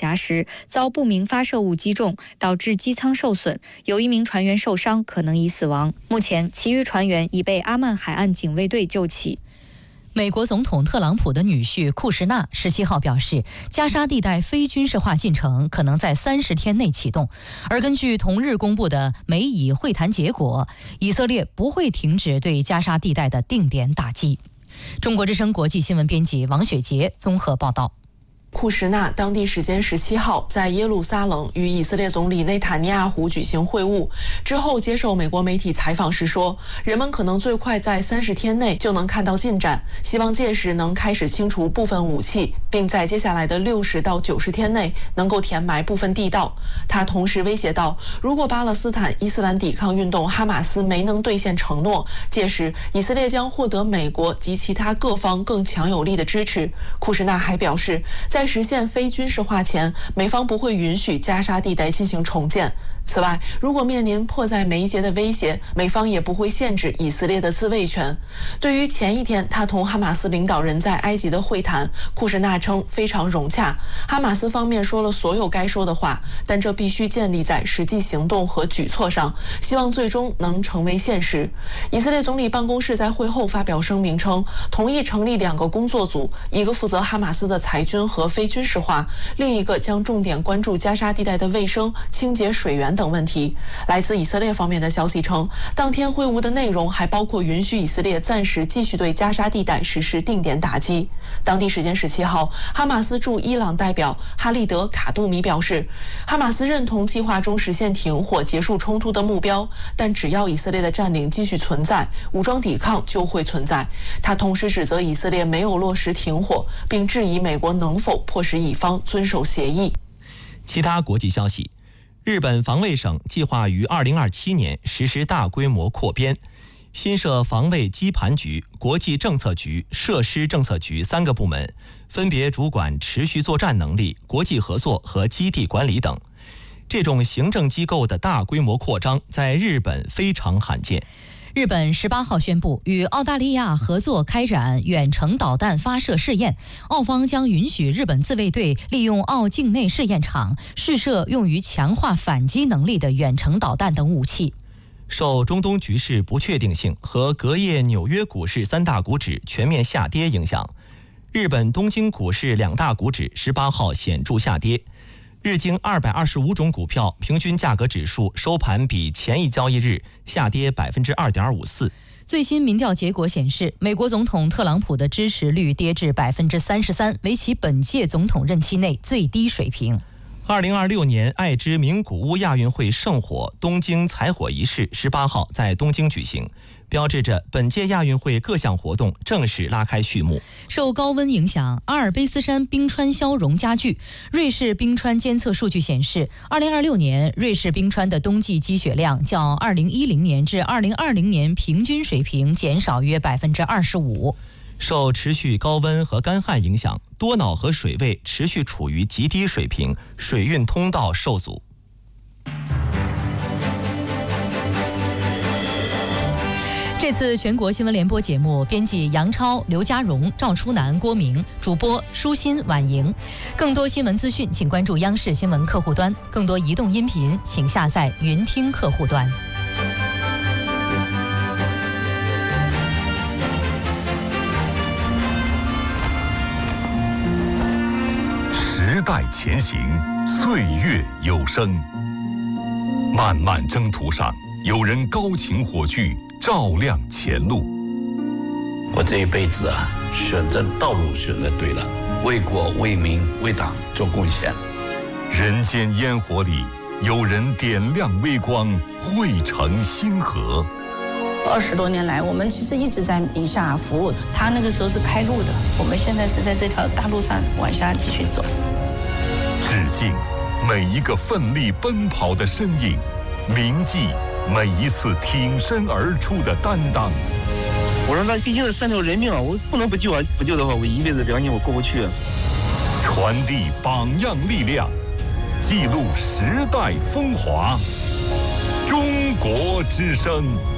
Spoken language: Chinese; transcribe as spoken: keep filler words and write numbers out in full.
峡时遭不明发射物击中，导致机舱受损，有一名船员受伤，可能已死亡。目前，其余船员已被阿曼海岸警卫队救起。 美国总统特朗普的女婿库什纳十七号表示，加沙地带非军事化进程可能在三十天内启动。而根据同日公布的美以会谈结果，以色列不会停止对加沙地带的定点打击。中国之声国际新闻编辑王雪杰综合报道。 库什纳当地时间十七号在耶路撒冷与以色列总理内塔尼亚胡举行会晤之后，接受美国媒体采访时说，人们可能最快在三十天内就能看到进展，希望届时能开始清除部分武器，并在接下来的六十到九十天内能够填埋部分地道。他同时威胁到，如果巴勒斯坦伊斯兰抵抗运动哈马斯没能兑现承诺，届时以色列将获得美国及其他各方更强有力的支持。库什纳还表示，在实现非军事化前，美方不会允许加沙地带进行重建。此外，如果面临迫在眉睫的威胁，美方也不会限制以色列的自卫权。对于前一天他同哈马斯领导人在埃及的会谈，库什纳称非常融洽，哈马斯方面说了所有该说的话，但这必须建立在实际行动和举措上，希望最终能成为现实。以色列总理办公室在会后发表声明称，同意成立两个工作组，一个负责哈马斯的裁军和非军事化，另一个将重点关注加沙地带的卫生、清洁水源等问题。来自以色列方面的消息称，当天会晤的内容还包括允许以色列暂时继续对加沙地带实施定点打击。当地时间十七号，哈马斯驻伊朗代表哈利德·卡杜米表示，哈马斯认同计划中实现停火、结束冲突的目标，但只要以色列的占领继续存在，武装抵抗就会存在。他同时指责以色列没有落实停火，并质疑美国能否迫使以方遵守协议。 其他国际消息，日本防卫省计划于二零二七年实施大规模扩编，新设防卫基盘局、国际政策局、设施政策局三个部门，分别主管持续作战能力、国际合作和基地管理等。这种行政机构的大规模扩张在日本非常罕见。 日本十八号宣布与澳大利亚合作开展远程导弹发射试验，澳方将允许日本自卫队利用澳境内试验场试射用于强化反击能力的远程导弹等武器。 受中东局势不确定性和隔夜纽约股市三大股指全面下跌影响，日本东京股市两大股指十八号显著下跌。日经二百二十五种股票平均价格指数收盘比前一交易日下跌百分之二点五四。 最新民调结果显示，美国总统特朗普的支持率跌至百分之三十三，为其本届总统任期内最低水平。 二零二六年爱知名古屋亚运会圣火东京采火仪式十八号在东京举行，标志着本届亚运会各项活动正式拉开序幕。 受高温影响，阿尔卑斯山冰川消融加剧。瑞士冰川监测数据显示，二零二六年瑞士冰川的冬季积雪量较二零一零年至二零二零年平均水平减少约百分之二十五。 受持续高温和干旱影响，多瑙河水位持续处于极低水平，水运通道受阻。 这次全国新闻联播节目，编辑杨超、刘家荣、赵初南、郭明，主播舒心、婉莹。更多新闻资讯，请关注央视新闻客户端；更多移动音频，请下载云听客户端。 时代前行，岁月有声。漫漫征途上，有人高擎火炬，照亮前路。 我这一辈子啊，选择道路选择对了，为国为民为党做贡献。 人间烟火里，有人点亮微光，汇成星河。 二十多年来，我们其实一直在宁夏服务。他那个时候是开路的，我们现在是在这条大路上往下继续走。 致敬每一个奋力奔跑的身影，铭记每一次挺身而出的担当。 我说那毕竟是三条人命啊，我不能不救啊！不救的话，我一辈子良心我过不去啊。 传递榜样力量，记录时代风华。中国之声。